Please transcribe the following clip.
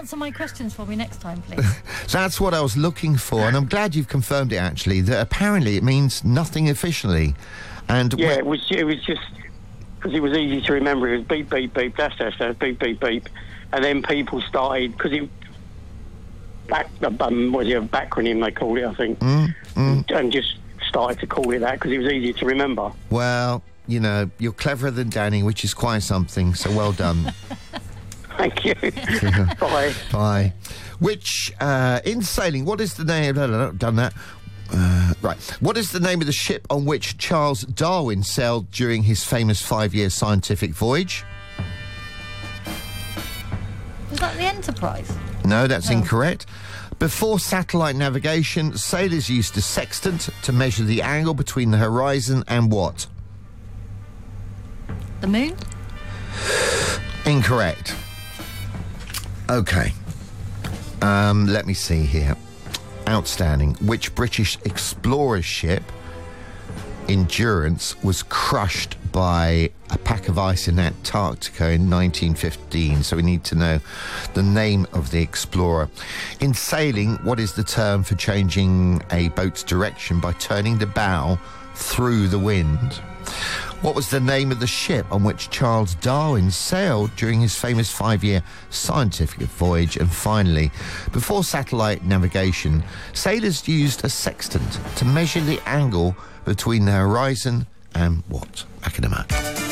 answer my questions for me next time, please? So that's what I was looking for, and I'm glad you've confirmed it, actually, that apparently it means nothing officially. And Yeah, it was just because it was easy to remember. It was beep, beep, beep, dash, dash, dash, beep, beep, beep. And then people started, because it... was it a backronym they called it, I think. And just started to call it that because it was easier to remember. Well, you know, you're cleverer than Danny, which is quite something, so well done. Thank you. Bye. Bye. Which, in sailing, what is the name... done that. Right. What is the name of the ship on which Charles Darwin sailed during his famous 5-year scientific voyage? Was that the Enterprise? No, that's incorrect. Before satellite navigation, sailors used a sextant to measure the angle between the horizon and what? The moon? Incorrect. Okay. Let me see here. Outstanding. Which British explorer ship, Endurance, was crushed by a pack of ice in Antarctica in 1915? So we need to know the name of the explorer. In sailing, what is the term for changing a boat's direction by turning the bow through the wind? What was the name of the ship on which Charles Darwin sailed during his famous 5-year scientific voyage? And finally, before satellite navigation, sailors used a sextant to measure the angle between the horizon and what? Back in a moment.